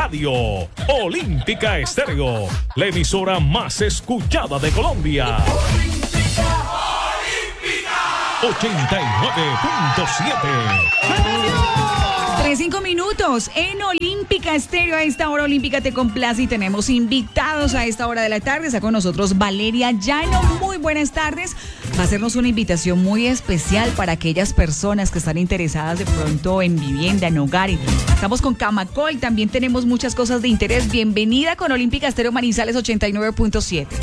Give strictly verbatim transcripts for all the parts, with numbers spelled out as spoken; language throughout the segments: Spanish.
radio. Olímpica Estéreo, la emisora más escuchada de Colombia. ochenta y nueve punto siete. Tres, cinco minutos en Olímpica Estéreo. A esta hora Olímpica te complace y tenemos invitados a esta hora de la tarde. Está con nosotros Valeria Llano. Muy buenas tardes. Va a hacernos una invitación muy especial para aquellas personas que están interesadas de pronto en vivienda, en hogar. Estamos con Camacol, también tenemos muchas cosas de interés. Bienvenida con Olímpica Estéreo Manizales ochenta y nueve punto siete.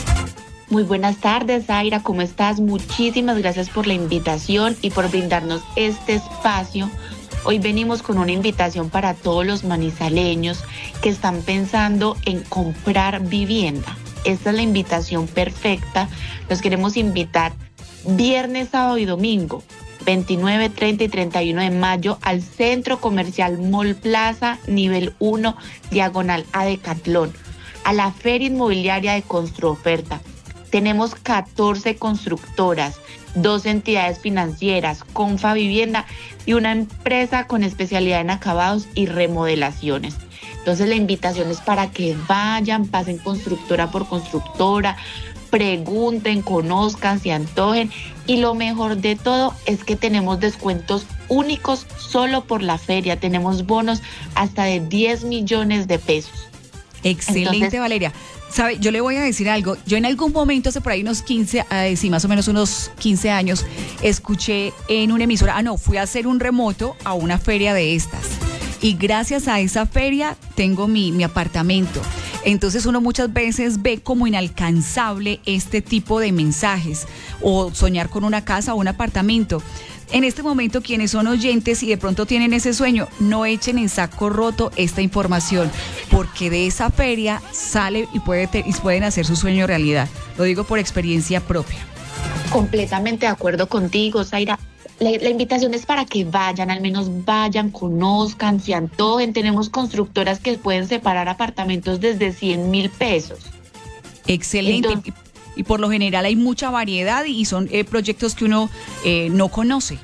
Muy buenas tardes, Zaira, ¿cómo estás? Muchísimas gracias por la invitación y por brindarnos este espacio. Hoy venimos con una invitación para todos los manizaleños que están pensando en comprar vivienda. Esta es la invitación perfecta. Los queremos invitar viernes, sábado y domingo, veintinueve, treinta y treinta y uno de mayo, al Centro Comercial Mall Plaza, nivel uno, diagonal a Decatlón, a la Feria Inmobiliaria de Construoferta. Tenemos catorce constructoras, dos entidades financieras, Confa Vivienda y una empresa con especialidad en acabados y remodelaciones. Entonces la invitación es para que vayan, pasen constructora por constructora, pregunten, conozcan, se antojen. Y lo mejor de todo es que tenemos descuentos únicos solo por la feria. Tenemos bonos hasta de diez millones de pesos. Excelente. Entonces, Valeria. ¿Sabe? Yo le voy a decir algo. Yo en algún momento, hace por ahí unos quince, eh, sí, más o menos unos quince años, escuché en una emisora, ah, no, fui a hacer un remoto a una feria de estas. Y gracias a esa feria tengo mi, mi apartamento. Entonces uno muchas veces ve como inalcanzable este tipo de mensajes o soñar con una casa o un apartamento. En este momento, quienes son oyentes y de pronto tienen ese sueño, no echen en saco roto esta información, porque de esa feria sale y, puede te- y pueden hacer su sueño realidad. Lo digo por experiencia propia. Completamente de acuerdo contigo, Zaira. La, la invitación es para que vayan, al menos vayan, conozcan, se antojen. Tenemos constructoras que pueden separar apartamentos desde cien mil pesos. Excelente. Entonces, y por lo general hay mucha variedad y son eh, proyectos que uno eh, no conoce.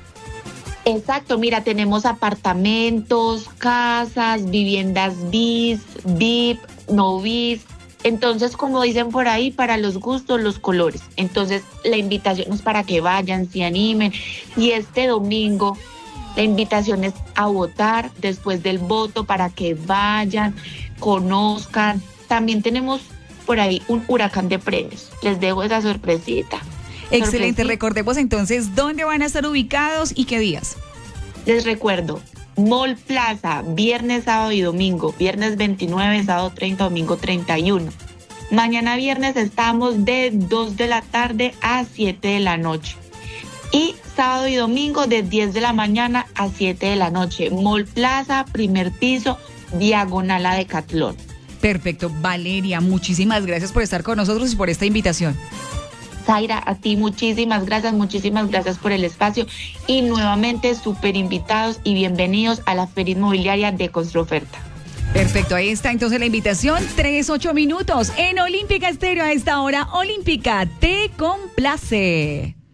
Exacto, mira, tenemos apartamentos, casas, viviendas bis, V I P, no bis. Entonces, como dicen por ahí, para los gustos, los colores. Entonces, la invitación es para que vayan, se animen. Y este domingo, la invitación es a votar después del voto para que vayan, conozcan. También tenemos por ahí un huracán de premios. Les dejo esa sorpresita. Excelente. Sorpresita. Recordemos entonces dónde van a estar ubicados y qué días. Les recuerdo, Mall Plaza, viernes, sábado y domingo. Viernes veintinueve, sábado treinta, domingo treinta y uno. Mañana viernes estamos de dos de la tarde a siete de la noche. Y sábado y domingo de diez de la mañana a siete de la noche. Mall Plaza, primer piso, diagonal a Decatlón. Perfecto. Valeria, muchísimas gracias por estar con nosotros y por esta invitación. Zaira, a ti muchísimas gracias, muchísimas gracias por el espacio y nuevamente súper invitados y bienvenidos a la Feria Inmobiliaria de Construoferta. Perfecto, ahí está entonces la invitación, tres, ocho minutos en Olímpica Estéreo a esta hora. Olímpica te complace.